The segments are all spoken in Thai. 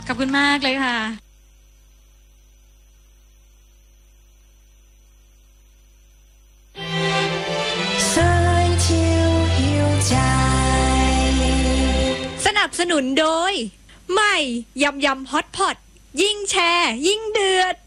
ขอบคุณมากเลยค่ะสนับสนุนโดยใหม่ยำยำฮอตพอตยิ่งแชร์ยิ่งเดือด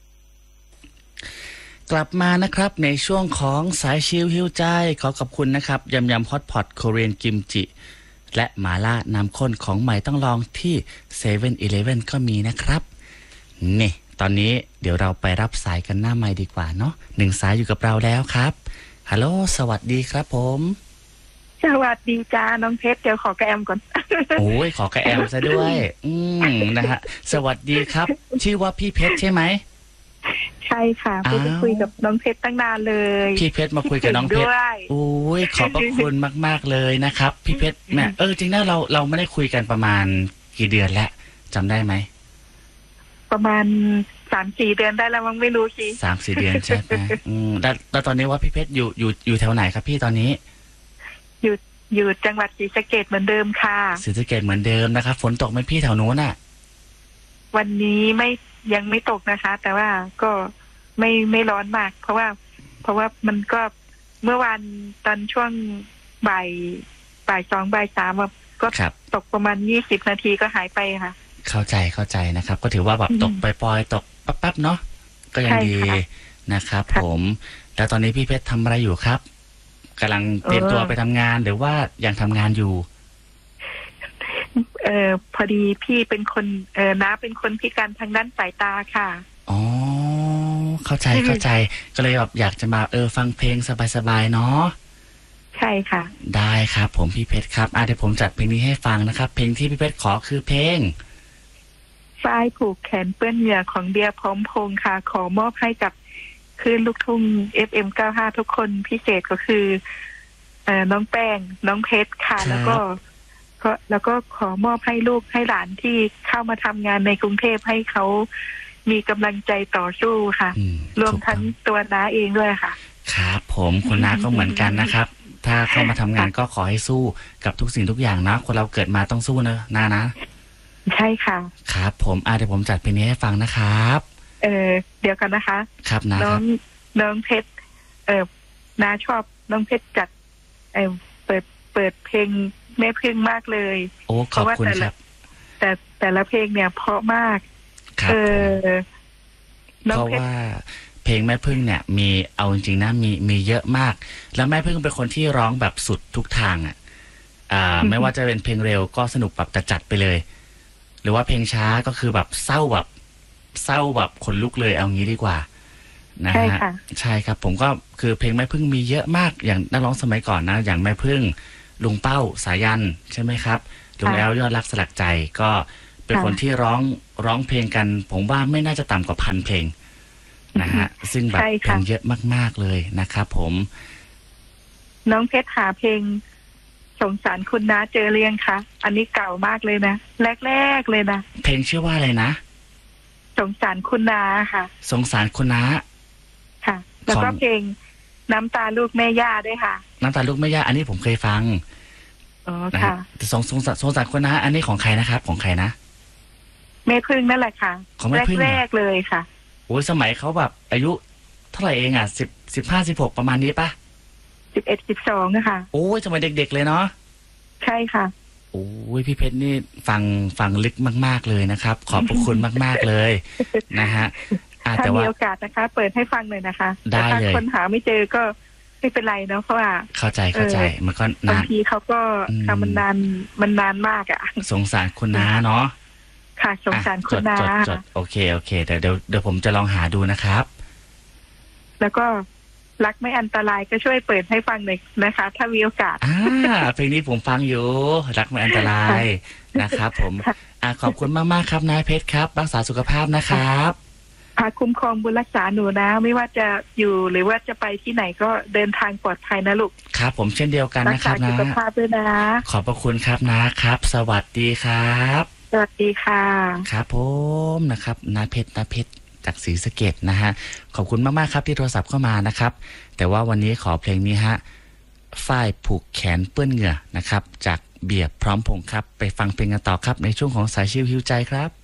กลับมานะครับในช่วงของสายชิลฮิวใจขอขอบคุณนะครับยำยำฮอตพอตโคเรียนกิมจิและหม่าล่าน้ำข้นของใหม่ต้องลองที่เซเว่นอีเลฟเว่นก็มีนะครับนี่ตอนนี้เดี๋ยวเราไปรับสายกันหน้าไมค์ดีกว่าเนาะ1 สายอยู่กับเราแล้วครับฮัลโหลสวัสดีครับผมสวัสดีจ้าน้องเพชรเดี๋ยวขอกระแอมก่อนโอ้ยขอกระแอมซะด้วยนะฮะสวัสดีครับชื่อว่าพี่เพชรใช่ไหมใช่ค่ะไม่ได้คุยกับน้องเพชรตั้งนานเลยพี่เพชรมาคุยกับน้องเพชรโอ้ยขอบพระคุณมากๆเลยนะครับพี่เพชรแม่จริงนะเราไม่ได้คุยกันประมาณกี่เดือนแล้วจำได้ไหมประมาณ 3-4 เดือนได้แล้วมั้งไม่รู้สิ 3-4 เดือนใช่ไหมแล้วตอนนี้ว่าพี่เพชรอยู่แถวไหนครับพี่ตอนนี้อยู่จังหวัดศรีสะเกษเหมือนเดิมค่ะศรีสะเกษเหมือนเดิมนะครับฝนตกไหมพี่แถวโน้นอ่ะวันนี้ยังไม่ตกนะคะ แต่ว่าก็ไม่ร้อนมากเพราะว่ามันก็เมื่อวานตอนช่วงบ่าย 2 บ่าย 3ก็ตกประมาณ20 นาทีก็หายไปค่ะเข้าใจนะครับก็ถือว่าแบบตกปล่อยๆตกปั๊บๆเนาะก็ยังดีนะครับผมแล้วตอนนี้พี่เพชรทำอะไรอยู่ครับกำลังเตรียมตัวไปทำงานหรือว่ายังทำงานอยู่พอดีพี่เป็นคนน้าเป็นคนพิการทางด้านสายตาค่ะอ๋อเข้าใจก็เลยแบบอยากจะมาฟังเพลงสบายๆเนาะใช่ค่ะได้ครับผมพี่เพชรครับเดี๋ยวผมจัดเพลงนี้ให้ฟังนะครับเพลงที่พี่เพชรขอคือเพลงฝ้ายผูกแขนเปื้อนเหงื่อของเบียร์พร้อมพงษ์ค่ะขอมอบให้กับคลื่นลูกทุ่ง FM95 ทุกคนพิเศษก็คือน้องแป้งน้องเพชรค่ะแล้วก็ขอมอบให้ลูกให้หลานที่เข้ามาทำงานในกรุงเทพให้เขามีกำลังใจต่อสู้ค่ะรวมทั้งตัวน้าเองด้วยค่ะครับผมคุณน้าก็เหมือนกันนะครับถ้าเข้ามาทำงานก็ขอให้สู้กับทุกสิ่งทุกอย่างนะคนเราเกิดมาต้องสู้นะใช่ค่ะครับผมเดี๋ยวผมจัดเพลงนี้ให้ฟังนะครับเดี๋ยวกันนะคะครับน้องเพชรน้าชอบน้องเพชรจัดเปิดเพลงแม่พึ่งมากเลยโอ้ขอบคุณครับแต่ละเพลงเนี่ยเพราะมากครับเพราะว่าเพลงแม่พึ่งเนี่ยมีเอาจริงๆนะมีเยอะมากแล้วแม่พึ่งเป็นคนที่ร้องแบบสุดทุกทางไม่ว่าจะเป็นเพลงเร็วก็สนุกแบบจัดไปเลยหรือว่าเพลงช้าก็คือแบบเศร้าแบบขนลุกเลยเอางี้ดีกว่านะฮะใช่ครับผมก็คือเพลงแม่พึ่งมีเยอะมากอย่างนักร้องสมัยก่อนนะอย่างแม่พึ่งลุงเป้าสายันใช่ไหมครับลุงแอลยอดรักสลักใจก็เป็นคนที่ร้องเพลงกันผมว่าไม่น่าจะต่ำกว่า1,000 เพลงนะฮะซึ่งแบบเพลงเยอะมากๆเลยนะครับผมน้องเพชรหาเพลงสงสารคุณน้าเจอเรียงค่ะอันนี้เก่ามากเลยนะแรกเลยนะเพลงชื่อว่าอะไรนะสงสารคุณน้าค่ะสงสารคุณน้าค่ะแล้วก็เพลงน้ำตาลูกแม่ย่าด้วยค่ะน้ำตาลูกแม่ย่าอันนี้ผมเคยฟังอ๋อค่ะแต่สงสารคุณน้าอันนี้ของใครนะครับของใครนะแม่พึ่งนั่นแหละค่ะของแม่พึ่งแรกเลยค่ะโอ้ยสมัยเขาแบบอายุเท่าไหร่เอง15-16ประมาณนี้ปะ 11-12นะคะโอ้ยสมัยเด็กๆเลยเนาะใช่ค่ะโอ้ยพี่เพชรนี่ฟังลึกมากๆเลยนะครับขอบพระคุณมากๆเลยนะฮะถ้ามีโอกาสนะคะเปิดให้ฟังเลยนะคะได้เลยถ้าคนหาไม่เจอก็ไม่เป็นไรเนาะเพราะว่าเข้าใจมันก็บางทีเขาก็ทำมันนานมากสงสารคุณน้าเนาะค่ะสงสารคุณน้าจดโอเคเดี๋ยวผมจะลองหาดูนะครับแล้วก็รักไม่อันตรายก็ช่วยเปิดให้ฟังหน่อยนะคะถ้ามีโอกาสเพลงนี้ผมฟังอยู่รักไม่อันตรายนะครับผมขอบคุณมากๆครับนายเพชรครับรักษาสุขภาพนะครับคุ้มครองบุญรักษาหนูนะไม่ว่าจะอยู่หรือว่าจะไปที่ไหนก็เดินทางปลอดภัยนะลูกครับผมเช่นเดียวกันนะครับนะรักษาสุขภาพด้วยนะขอบพระคุณครับนะครับสวัสดีครับสวัสดีค่ะครับผมนะครับนายเพชรจากศรีสะเกษนะฮะขอบคุณมากๆครับที่โทรศัพท์เข้ามานะครับแต่ว่าวันนี้ขอเพลงนี้ฮะฝ้ายผูกแขนเปื้อนเหงื่อนะครับจากเบียร์พร้อมพงษ์ครับไปฟังเพลงกันต่อครับในช่วงของสายชิลฮิวใจครับ